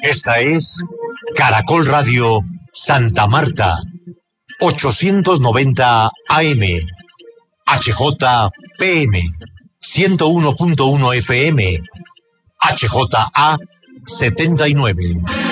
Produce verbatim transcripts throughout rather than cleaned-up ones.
Esta es Caracol Radio Santa Marta, ochocientos noventa A M, H J P M, ciento uno punto uno F M, H J A setenta y nueve.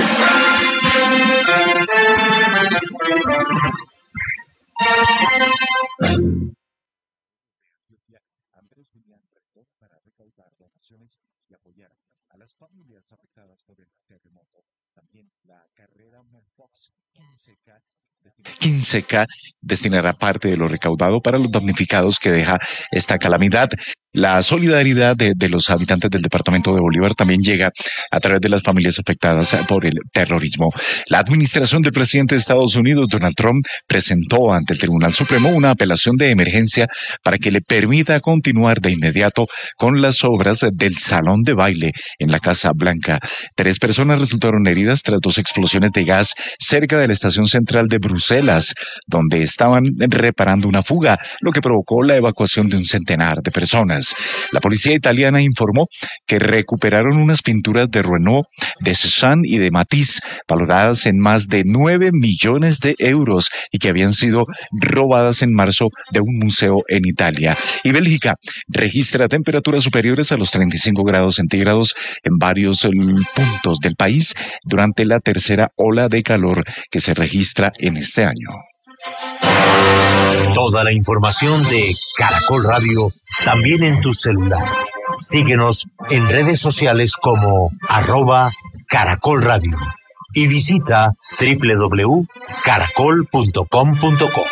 Para recaudar donaciones y apoyar a las familias afectadas por el terremoto. También la carrera Merfox quince K destinará parte de lo recaudado para los damnificados que deja esta calamidad. La solidaridad de, de los habitantes del departamento de Bolívar también llega a través de las familias afectadas por el terrorismo. La administración del presidente de Estados Unidos, Donald Trump, presentó ante el Tribunal Supremo una apelación de emergencia para que le permita continuar de inmediato con las obras del salón de baile en la Casa Blanca. Tres personas resultaron heridas tras dos explosiones de gas cerca de la estación central de Bruselas, donde estaban reparando una fuga, lo que provocó la evacuación de un centenar de personas. La policía italiana informó que recuperaron unas pinturas de Renoir, de Cézanne y de Matisse, valoradas en más de nueve millones de euros y que habían sido robadas en marzo de un museo en Italia. Y Bélgica registra temperaturas superiores a los treinta y cinco grados centígrados en varios puntos del país durante la tercera ola de calor que se registra en este año. Toda la información de Caracol Radio también en tu celular. Síguenos en redes sociales como arroba Caracol Radio y visita doble u doble u doble u punto caracol punto com punto co.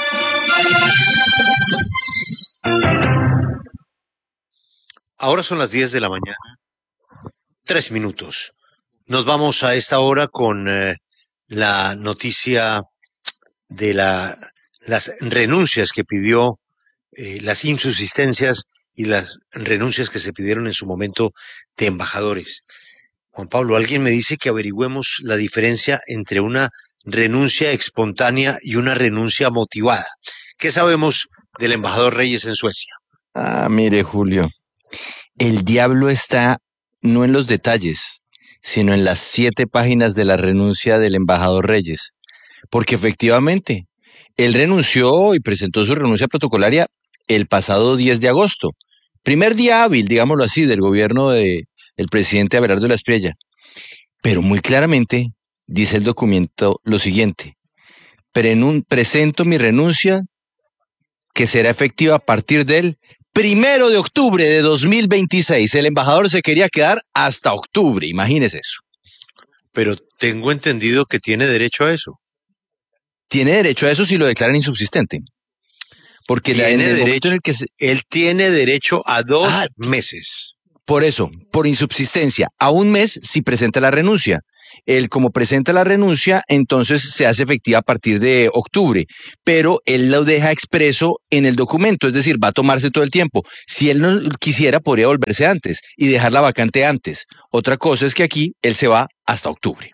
Ahora son las diez de la mañana, tres minutos. Nos vamos a esta hora con eh, la noticia de la, las renuncias que pidió, eh, las insubsistencias y las renuncias que se pidieron en su momento de embajadores. Juan Pablo, alguien me dice que averigüemos la diferencia entre una renuncia espontánea y una renuncia motivada. ¿Qué sabemos del embajador Reyes en Suecia? Ah, mire, Julio, el diablo está no en los detalles, sino en las siete páginas de la renuncia del embajador Reyes. Porque efectivamente, él renunció y presentó su renuncia protocolaria el pasado diez de agosto. Primer día hábil, digámoslo así, del gobierno de, del presidente Abelardo de la Espriella. Pero muy claramente dice el documento lo siguiente: Prenun, presento mi renuncia que será efectiva a partir del primero de octubre de dos mil veintiséis. El embajador se quería quedar hasta octubre, imagínese eso. Pero tengo entendido que tiene derecho a eso. Tiene derecho a eso si lo declaran insubsistente. Porque tiene en el derecho, momento en el que se... él tiene derecho a dos ah, meses. Por eso, por insubsistencia, a un mes si presenta la renuncia. Él, como presenta la renuncia, entonces se hace efectiva a partir de octubre, pero él lo deja expreso en el documento, es decir, va a tomarse todo el tiempo. Si él no quisiera, podría volverse antes y dejar la vacante antes. Otra cosa es que aquí él se va hasta octubre.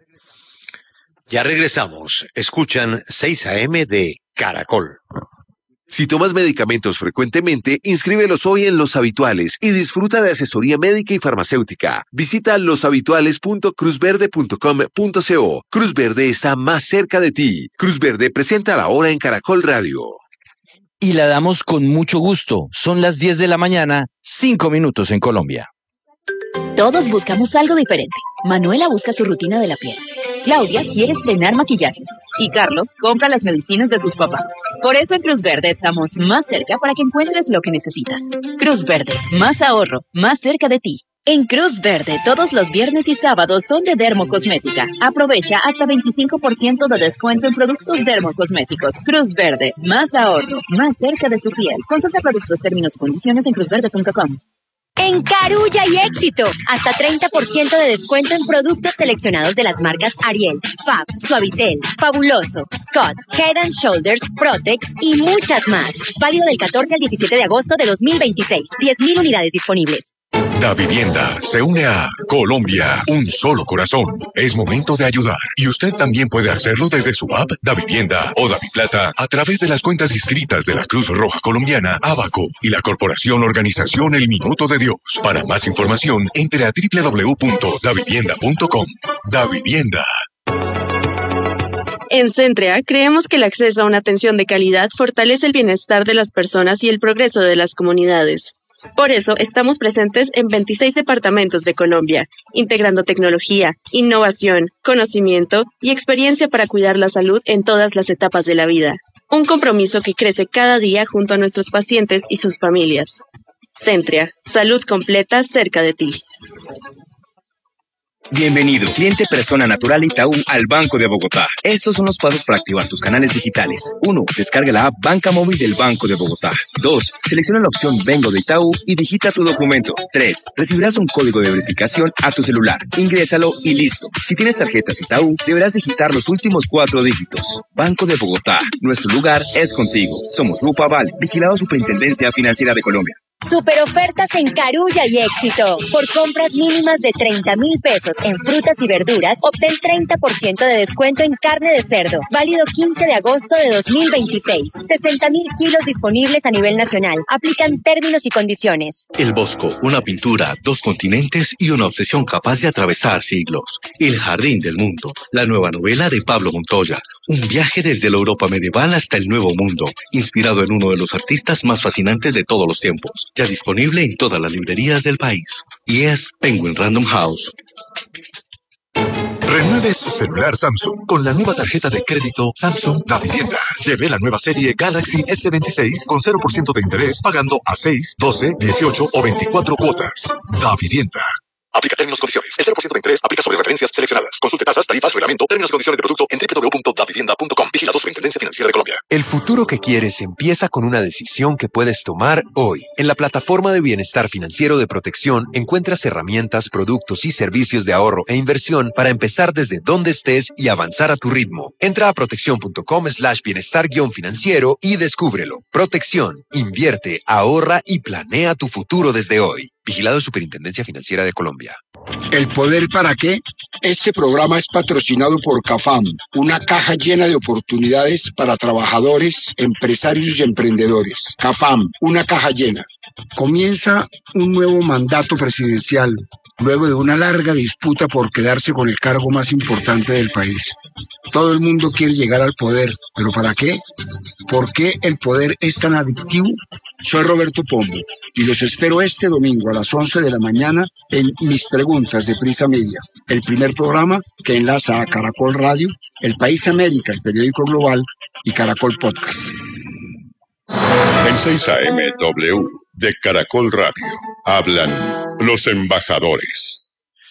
Ya regresamos. Escuchan seis A M de Caracol. Si tomas medicamentos frecuentemente, inscríbelos hoy en Los Habituales y disfruta de asesoría médica y farmacéutica. Visita los habituales punto cruz verde punto com punto co. Cruz Verde está más cerca de ti. Cruz Verde presenta la hora en Caracol Radio. Y la damos con mucho gusto. Son las diez de la mañana, cinco minutos en Colombia. Todos buscamos algo diferente. Manuela busca su rutina de la piel. Claudia quiere estrenar maquillaje. Y Carlos compra las medicinas de sus papás. Por eso en Cruz Verde estamos más cerca para que encuentres lo que necesitas. Cruz Verde, más ahorro, más cerca de ti. En Cruz Verde, todos los viernes y sábados son de Dermocosmética. Aprovecha hasta veinticinco por ciento de descuento en productos dermocosméticos. Cruz Verde, más ahorro, más cerca de tu piel. Consulta productos, términos y condiciones en cruz verde punto com. En Carulla y Éxito, hasta treinta por ciento de descuento en productos seleccionados de las marcas Ariel, Fab, Suavitel, Fabuloso, Scott, Head and Shoulders, Protex y muchas más. Válido del catorce al diecisiete de agosto de dos mil veintiséis. diez mil unidades disponibles. Da Vivienda se une a Colombia, un solo corazón. Es momento de ayudar y usted también puede hacerlo desde su app Da Vivienda o Daviplata a través de las cuentas inscritas de la Cruz Roja Colombiana, Abaco y la Corporación Organización El Minuto de Dios. Para más información, entre a doble u doble u doble u punto da vivienda punto com. Da Vivienda. En Centrea, creemos que el acceso a una atención de calidad fortalece el bienestar de las personas y el progreso de las comunidades. Por eso, estamos presentes en veintiséis departamentos de Colombia, integrando tecnología, innovación, conocimiento y experiencia para cuidar la salud en todas las etapas de la vida. Un compromiso que crece cada día junto a nuestros pacientes y sus familias. Centrea, salud completa cerca de ti. Bienvenido, cliente persona natural Itaú al Banco de Bogotá. Estos son los pasos para activar tus canales digitales. uno. Descarga la app Banca Móvil del Banco de Bogotá. dos. Selecciona la opción Vengo de Itaú y digita tu documento. tres. Recibirás un código de verificación a tu celular. Ingrésalo y listo. Si tienes tarjetas Itaú, deberás digitar los últimos cuatro dígitos. Banco de Bogotá. Nuestro lugar es contigo. Somos Grupo Aval, vigilado Superintendencia Financiera de Colombia. Super ofertas en Carulla y Éxito. Por compras mínimas de treinta mil pesos en frutas y verduras, obtén treinta por ciento de descuento en carne de cerdo. Válido quince de agosto de dos mil veintiséis. sesenta mil kilos disponibles a nivel nacional. Aplican términos y condiciones. El Bosco, una pintura, dos continentes y una obsesión capaz de atravesar siglos. El Jardín del Mundo, la nueva novela de Pablo Montoya. Un viaje desde la Europa medieval hasta el Nuevo Mundo, inspirado en uno de los artistas más fascinantes de todos los tiempos. Ya disponible en todas las librerías del país. Y es Penguin Random House. Renueve su celular Samsung con la nueva tarjeta de crédito Samsung Da Vivienda. Lleve la nueva serie Galaxy ese veintiséis con cero por ciento de interés pagando a seis, doce, dieciocho o veinticuatro cuotas. Da Vivienda. Aplica términos y condiciones. El cero por ciento de interés aplica sobre referencias seleccionadas. Consulte tasas, tarifas, reglamento, términos y condiciones de producto en doble u doble u doble u punto da vivienda punto com. Vigilado Superintendencia Financiera de Colombia. El futuro que quieres empieza con una decisión que puedes tomar hoy. En la plataforma de bienestar financiero de Protección encuentras herramientas, productos y servicios de ahorro e inversión para empezar desde donde estés y avanzar a tu ritmo. Entra a protección.com slash bienestar guión financiero y descúbrelo. Protección, invierte, ahorra y planea tu futuro desde hoy. Vigilado Superintendencia Financiera de Colombia. ¿El poder para qué? Este programa es patrocinado por CAFAM, una caja llena de oportunidades para trabajadores, empresarios y emprendedores. CAFAM, una caja llena. Comienza un nuevo mandato presidencial, luego de una larga disputa por quedarse con el cargo más importante del país. Todo el mundo quiere llegar al poder, ¿pero para qué? ¿Por qué el poder es tan adictivo? Soy Roberto Pombo y los espero este domingo a las once de la mañana en Mis Preguntas de Prisa Media, el primer programa que enlaza a Caracol Radio, El País América, el periódico global, y Caracol Podcast. En seis A M W de Caracol Radio hablan los embajadores.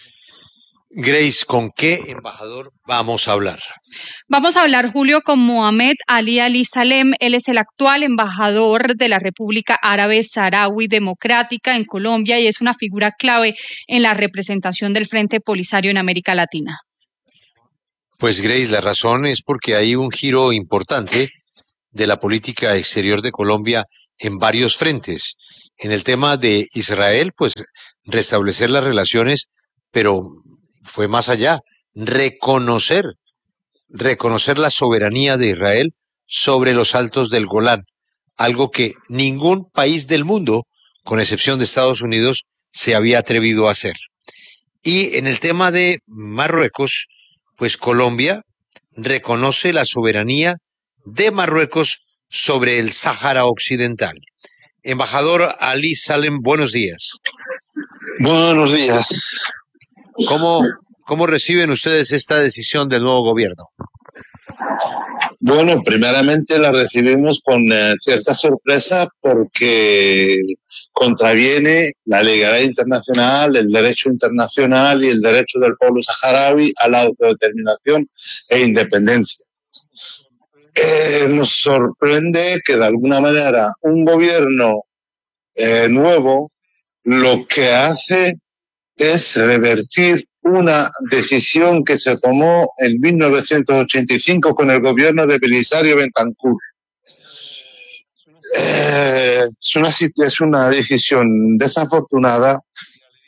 Grace, ¿con qué embajador vamos a hablar? Vamos a hablar, Julio, con Mohamed Ali Ali Salem. Él es el actual embajador de la República Árabe Saharaui Democrática en Colombia y es una figura clave en la representación del Frente Polisario en América Latina. Pues, Grace, la razón es porque hay un giro importante de la política exterior de Colombia en varios frentes. En el tema de Israel, pues restablecer las relaciones, pero fue más allá, reconocer, reconocer la soberanía de Israel sobre los altos del Golán, algo que ningún país del mundo, con excepción de Estados Unidos, se había atrevido a hacer. Y en el tema de Marruecos, pues Colombia reconoce la soberanía de Marruecos sobre el Sáhara Occidental. Embajador Ali Salem, buenos días. Buenos días. ¿Cómo, cómo reciben ustedes esta decisión del nuevo gobierno? Bueno, primeramente la recibimos con eh, cierta sorpresa porque contraviene la legalidad internacional, el derecho internacional y el derecho del pueblo saharaui a la autodeterminación e independencia. Eh, nos sorprende que de alguna manera un gobierno eh, nuevo lo que hace es revertir una decisión que se tomó en mil novecientos ochenta y cinco con el gobierno de Belisario Betancur. Eh, es, una, es una decisión desafortunada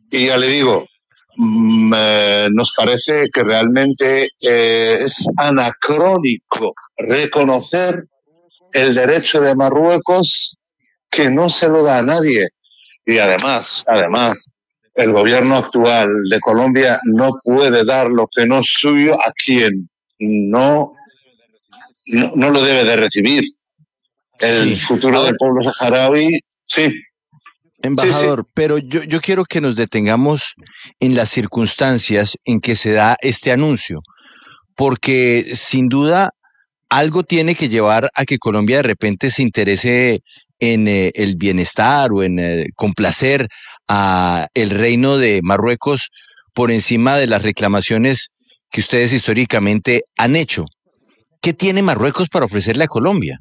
Y ya le digo, mm, eh, nos parece que realmente eh, es anacrónico reconocer el derecho de Marruecos, que no se lo da a nadie. Y además, además, el gobierno actual de Colombia no puede dar lo que no es suyo a quien no, no, no lo debe de recibir. El Sí. futuro Ahora, del pueblo saharaui, sí. embajador, pero yo, yo quiero que nos detengamos en las circunstancias en que se da este anuncio, porque sin duda algo tiene que llevar a que Colombia de repente se interese en eh, el bienestar o en eh, complacer a el reino de Marruecos por encima de las reclamaciones que ustedes históricamente han hecho. ¿Qué tiene Marruecos para ofrecerle a Colombia?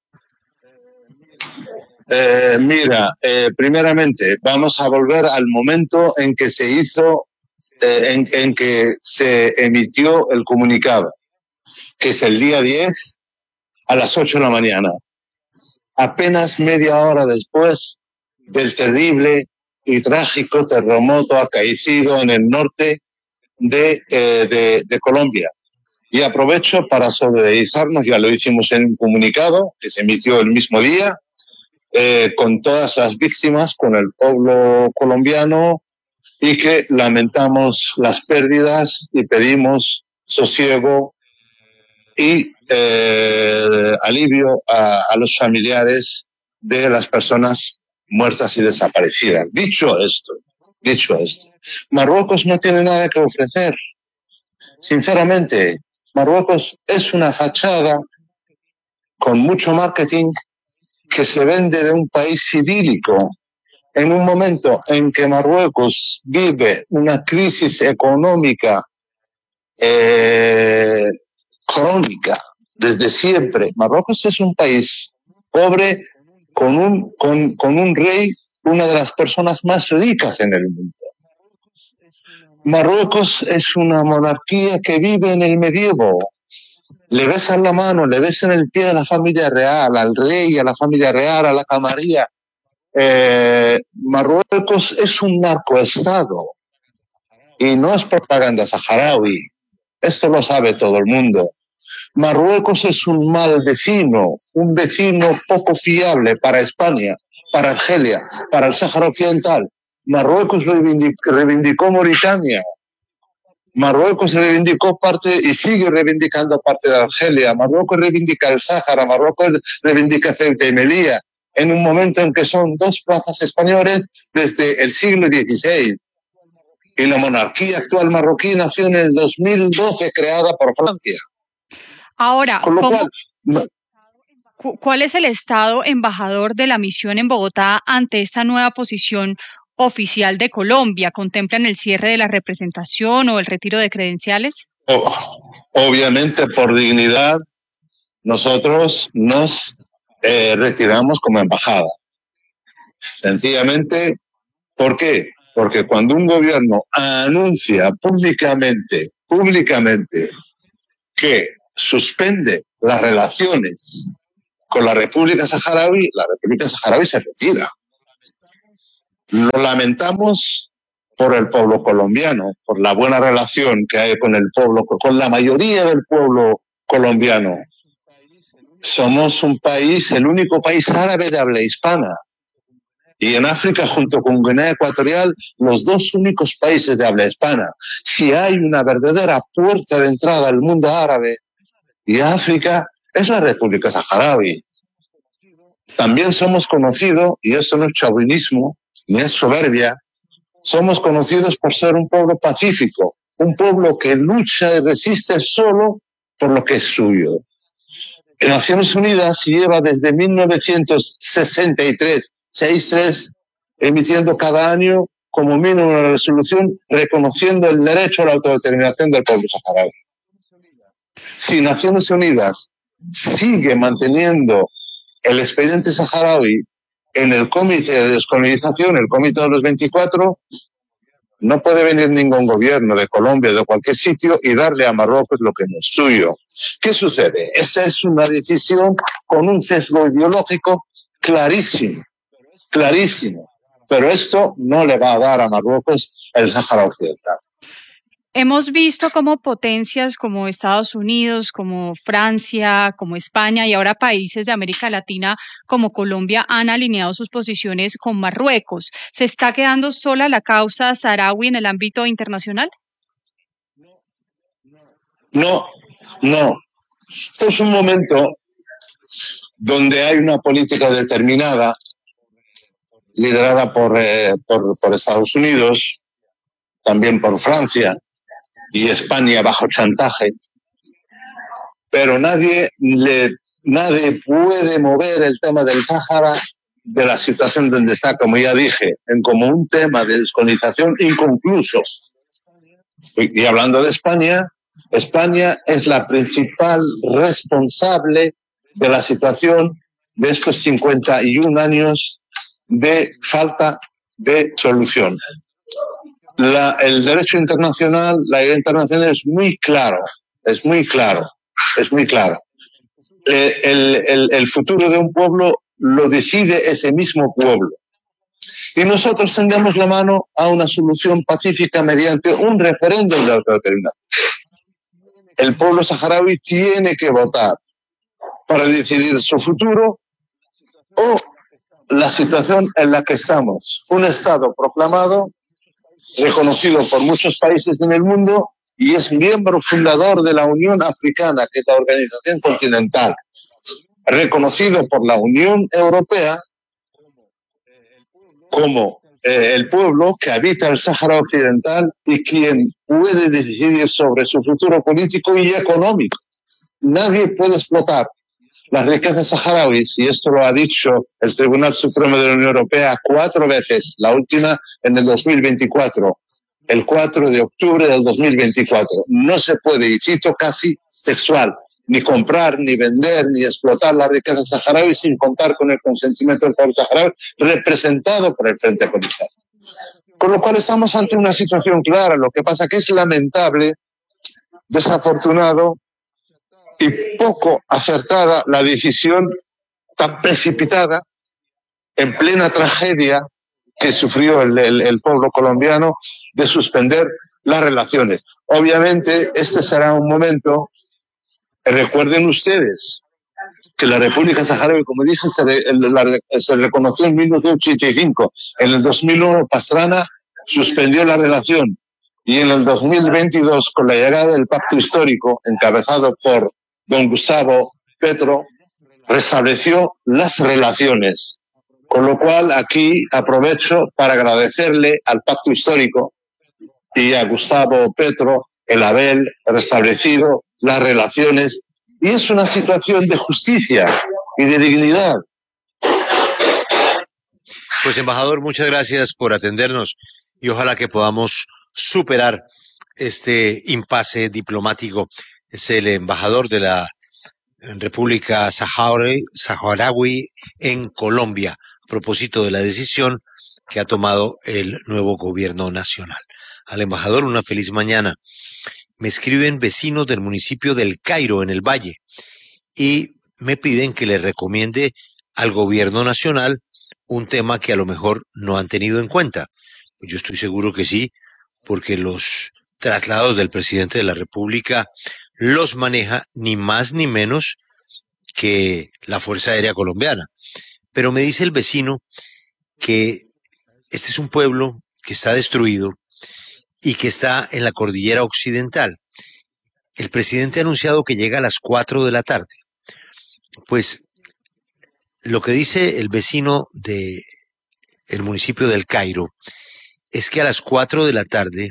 Eh, mira, eh, primeramente vamos a volver al momento en que se hizo, eh, en, en que se emitió el comunicado, que es el día diez a las ocho de la mañana, apenas media hora después del terrible y trágico terremoto acaecido en el norte de, eh, de, de Colombia. Y aprovecho para solidarizarnos, ya lo hicimos en un comunicado que se emitió el mismo día, eh, con todas las víctimas, con el pueblo colombiano, y que lamentamos las pérdidas y pedimos sosiego y eh, alivio a, a los familiares de las personas muertas y desaparecidas. Dicho esto, dicho esto, Marruecos no tiene nada que ofrecer. Sinceramente, Marruecos es una fachada con mucho marketing que se vende de un país idílico. En un momento en que Marruecos vive una crisis económica eh, crónica desde siempre. Marruecos es un país pobre con un, con, con un rey, una de las personas más ricas en el mundo. Marruecos es una monarquía que vive en el medievo. Le besan la mano, le besan el pie a la familia real, al rey, a la familia real, a la camarilla. Eh, Marruecos es un narcoestado y no es propaganda saharaui. Esto lo sabe todo el mundo. Marruecos es un mal vecino, un vecino poco fiable para España, para Argelia, para el Sáhara Occidental. Marruecos reivindicó, reivindicó Mauritania. Marruecos reivindicó parte y sigue reivindicando parte de Argelia. Marruecos reivindica el Sáhara, Marruecos reivindica Ceuta y Melilla, en un momento en que son dos plazas españoles desde el siglo dieciséis. Y la monarquía actual marroquí nació en el dos mil doce, creada por Francia. Ahora, Con lo ¿cómo, cual, no, cu- ¿cuál es el estado embajador de la misión en Bogotá ante esta nueva posición oficial de Colombia? ¿Contemplan el cierre de la representación o el retiro de credenciales? o- obviamente por dignidad, nosotros nos eh, retiramos como embajada. Sencillamente, ¿por qué? Porque cuando un gobierno anuncia públicamente, públicamente, que suspende las relaciones con la República Saharaui, la República Saharaui se retira. Lo lamentamos por el pueblo colombiano, por la buena relación que hay con el pueblo, con la mayoría del pueblo colombiano. Somos un país, el único país árabe de habla hispana. Y en África, junto con Guinea Ecuatorial, los dos únicos países de habla hispana. Si hay una verdadera puerta de entrada al mundo árabe y África, es la República Saharaui. También somos conocidos, y eso no es chauvinismo, ni es soberbia, somos conocidos por ser un pueblo pacífico, un pueblo que lucha y resiste solo por lo que es suyo. En Naciones Unidas lleva desde mil novecientos sesenta y tres, sesenta y tres, emitiendo cada año como mínimo una resolución reconociendo el derecho a la autodeterminación del pueblo saharaui. Si Naciones Unidas sigue manteniendo el expediente saharaui en el Comité de Descolonización, el Comité de los veinticuatro, no puede venir ningún gobierno de Colombia, de cualquier sitio, y darle a Marruecos lo que no es suyo. ¿Qué sucede? Esa es una decisión con un sesgo ideológico clarísimo, clarísimo. Pero esto no le va a dar a Marruecos el Sáhara Occidental. Hemos visto cómo potencias como Estados Unidos, como Francia, como España y ahora países de América Latina como Colombia han alineado sus posiciones con Marruecos. ¿Se está quedando sola la causa saharaui en el ámbito internacional? No, no. Esto es un momento donde hay una política determinada, liderada por, eh, por, por Estados Unidos, también por Francia y España bajo chantaje, pero nadie, le, nadie puede mover el tema del Sáhara de la situación donde está, como ya dije, en como un tema de descolonización inconcluso. Y, y hablando de España, España es la principal responsable de la situación de estos cincuenta y un años de falta de solución. La, el derecho internacional, la ley internacional es muy claro, es muy claro, es muy claro. Eh, el, el, el futuro de un pueblo lo decide ese mismo pueblo. Y nosotros tendemos la mano a una solución pacífica mediante un referéndum de autodeterminación. El pueblo saharaui tiene que votar para decidir su futuro o la situación en la que estamos. Un Estado proclamado, reconocido por muchos países en el mundo y es miembro fundador de la Unión Africana, que es la organización continental, reconocido por la Unión Europea como eh, el pueblo que habita el Sáhara Occidental y quien puede decidir sobre su futuro político y económico. Nadie puede explotar las riquezas saharauis, y esto lo ha dicho el Tribunal Supremo de la Unión Europea cuatro veces, la última en el dos mil veinticuatro, el cuatro de octubre del dos mil veinticuatro. No se puede, y cito casi textual, ni comprar, ni vender, ni explotar las riquezas saharauis sin contar con el consentimiento del pueblo saharaui representado por el Frente Polisario. Con lo cual estamos ante una situación clara. Lo que pasa que es lamentable, desafortunado y poco acertada la decisión tan precipitada en plena tragedia que sufrió el, el, el pueblo colombiano de suspender las relaciones. Obviamente este será un momento, recuerden ustedes que la República Saharaui, como dije, se, re, la, se reconoció en mil novecientos ochenta y cinco. En el dos mil uno Pastrana suspendió la relación y en el dos mil veintidós, con la llegada del pacto histórico encabezado por don Gustavo Petro, restableció las relaciones. Con lo cual aquí aprovecho para agradecerle al pacto histórico y a Gustavo Petro el haber restablecido las relaciones. Y es una situación de justicia y de dignidad. Pues, embajador, muchas gracias por atendernos y ojalá que podamos superar este impasse diplomático. Es el embajador de la República Saharaui, Saharaui en Colombia, a propósito de la decisión que ha tomado el nuevo gobierno nacional. Al embajador, una feliz mañana. Me escriben vecinos del municipio del Cairo, en el Valle, y me piden que les recomiende al gobierno nacional un tema que a lo mejor no han tenido en cuenta. Yo estoy seguro que sí, porque los traslados del presidente de la República los maneja ni más ni menos que la Fuerza Aérea Colombiana. Pero me dice el vecino que este es un pueblo que está destruido y que está en la cordillera occidental. El presidente ha anunciado que llega a las cuatro de la tarde. Pues lo que dice el vecino de el municipio del Cairo es que a las cuatro de la tarde,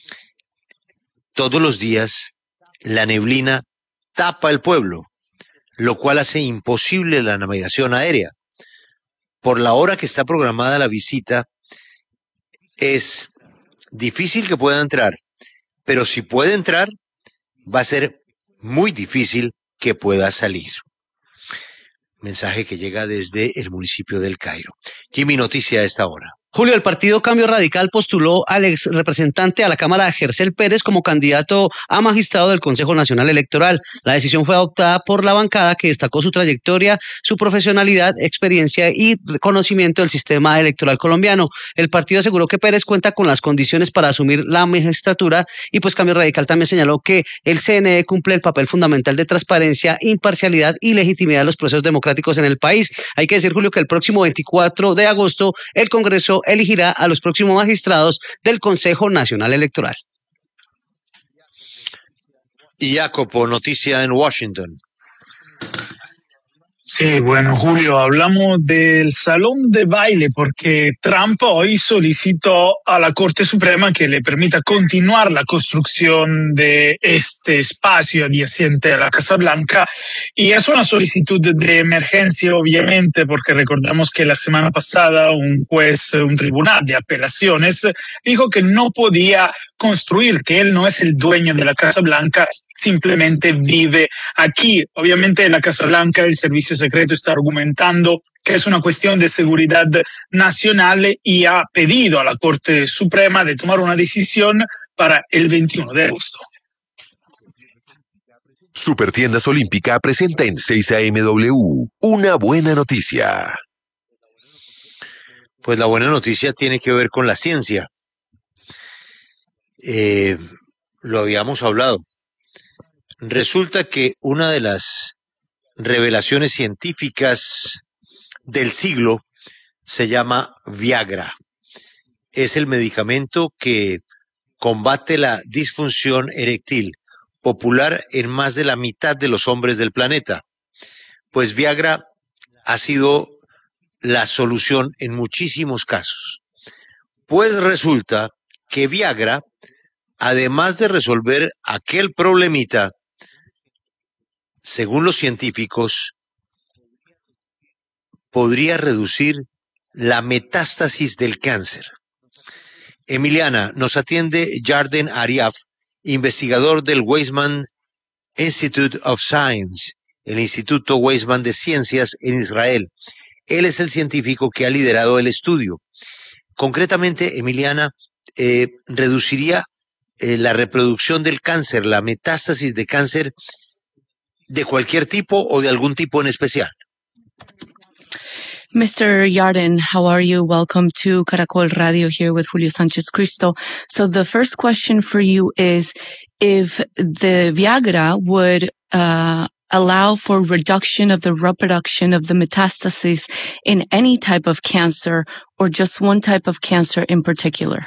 todos los días, la neblina tapa el pueblo, lo cual hace imposible la navegación aérea. Por la hora que está programada la visita, es difícil que pueda entrar, pero si puede entrar, va a ser muy difícil que pueda salir. Mensaje que llega desde el municipio del Cairo. Jimmy, noticia a esta hora. Julio, el partido Cambio Radical postuló al ex representante a la Cámara, Gercel Pérez, como candidato a magistrado del Consejo Nacional Electoral. La decisión fue adoptada por la bancada, que destacó su trayectoria, su profesionalidad, experiencia y conocimiento del sistema electoral colombiano. El partido aseguró que Pérez cuenta con las condiciones para asumir la magistratura y pues Cambio Radical también señaló que el C N E cumple el papel fundamental de transparencia, imparcialidad y legitimidad de los procesos democráticos en el país. Hay que decir, Julio, que el próximo veinticuatro de agosto el Congreso elegirá a los próximos magistrados del Consejo Nacional Electoral. Y Jacopo, noticia en Washington. Sí, bueno, Julio, hablamos del salón de baile porque Trump hoy solicitó a la Corte Suprema que le permita continuar la construcción de este espacio adyacente a la Casa Blanca, y es una solicitud de emergencia, obviamente, porque recordamos que la semana pasada un juez, un tribunal de apelaciones, dijo que no podía construir, que él no es el dueño de la Casa Blanca, simplemente vive aquí. Obviamente en la Casa Blanca el servicio secreto está argumentando que es una cuestión de seguridad nacional y ha pedido a la Corte Suprema de tomar una decisión para el veintiuno de agosto. Supertiendas Olímpica presenta en seis A M W una buena noticia. Pues la buena noticia tiene que ver con la ciencia. Eh, lo habíamos hablado. Resulta que una de las revelaciones científicas del siglo se llama Viagra. Es el medicamento que combate la disfunción eréctil, popular en más de la mitad de los hombres del planeta. Pues Viagra ha sido la solución en muchísimos casos. Pues resulta que Viagra, además de resolver aquel problemita, según los científicos, podría reducir la metástasis del cáncer. Emiliana, nos atiende Yarden Ariaf, investigador del Weizmann Institute of Science, el Instituto Weizmann de Ciencias en Israel. Él es el científico que ha liderado el estudio. Concretamente, Emiliana, eh, reduciría eh, la reproducción del cáncer, la metástasis de cáncer de cualquier tipo o de algún tipo en especial. Mister Yarden, how are you? Welcome to Caracol Radio here with Julio Sanchez Cristo. So the first question for you is if the Viagra would uh, allow for reduction of the reproduction of the metastasis in any type of cancer or just one type of cancer in particular.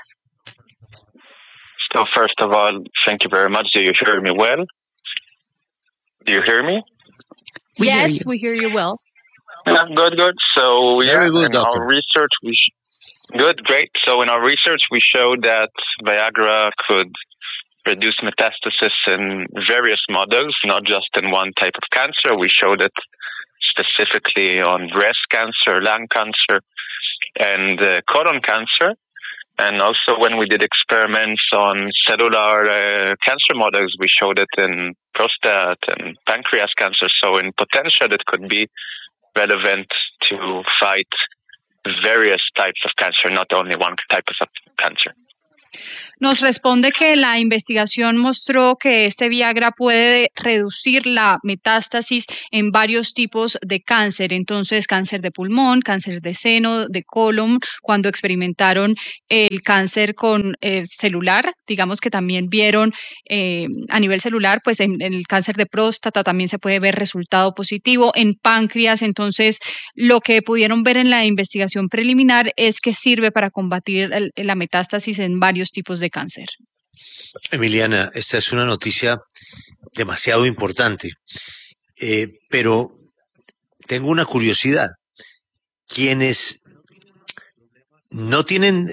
So first of all, thank you very much. Do you hear me well? Do you hear me? We yes, hear we hear you well. Yeah, good, good. So yeah, Very good, in doctor. our research, we sh- good, great. So in our research, we showed that Viagra could reduce metastasis in various models, not just in one type of cancer. We showed it specifically on breast cancer, lung cancer, and uh, colon cancer. And also when we did experiments on cellular uh, cancer models, we showed it in prostate and pancreas cancer. So in potential, it could be relevant to fight various types of cancer, not only one type of cancer. Nos responde que la investigación mostró que este Viagra puede reducir la metástasis en varios tipos de cáncer, entonces cáncer de pulmón, cáncer de seno, de colon, cuando experimentaron el cáncer con eh, celular, digamos que también vieron eh, a nivel celular, pues en, en el cáncer de próstata también se puede ver resultado positivo, en páncreas, entonces lo que pudieron ver en la investigación preliminar es que sirve para combatir el, la metástasis en varios tipos de cáncer. Emiliana, esta es una noticia demasiado importante, eh, pero tengo una curiosidad. Quienes no tienen